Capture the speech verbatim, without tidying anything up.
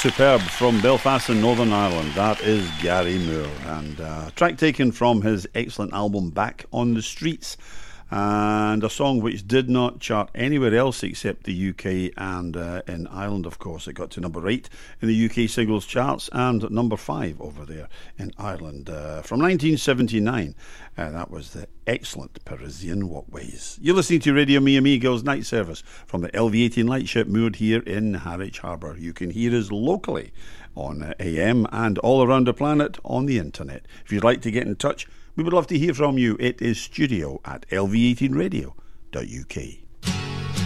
superb from Belfast in Northern Ireland. That is Gary Moore, and uh, track taken from his excellent album Back on the Streets, and a song which did not chart anywhere else except the U K and uh, in Ireland, of course. It got to number eight in the U K singles charts and number five over there in Ireland. Uh, from nineteen seventy-nine, uh, that was the excellent Parisian Walkways. You're listening to Radio Me Amigos Night Service from the L V eighteen Lightship moored here in Harwich Harbour. You can hear us locally on uh, A M and all around the planet on the internet. If you'd like to get in touch, we would love to hear from you. It is studio at L V eighteen radio dot U K.